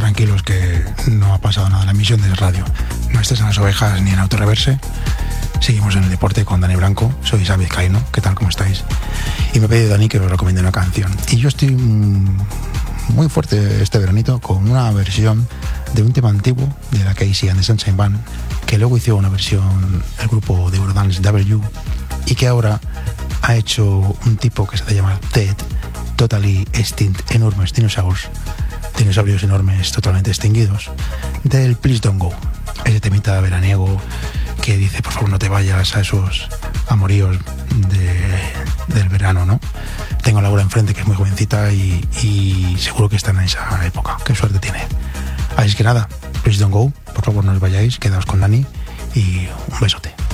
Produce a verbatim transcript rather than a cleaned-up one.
tranquilos que no ha pasado nada en la emisión de radio. No estés en las ovejas ni en autorreverse. Seguimos en el deporte con Dani Blanco. Soy Xavi Vizcaíno. ¿Qué tal? ¿Cómo estáis? Y me ha pedido Dani que os recomiende una canción. Y yo estoy muy fuerte este veranito con una versión de un tema antiguo de la Casey and the Sunshine Band, que luego hizo una versión el grupo de Eurodance W, y que ahora ha hecho un tipo que se hace llamar Ted, Totally Extinct, enormes dinosaurios, dinosaurios enormes totalmente extinguidos, del Please Don't Go, ese temita veraniego que dice por favor no te vayas a esos amoríos de, del verano, ¿no? Tengo a Laura enfrente, que es muy jovencita y, y seguro que está en esa época. Qué suerte tiene. Así que nada, Please Don't Go, por favor no os vayáis, quedaos con Dani y un besote.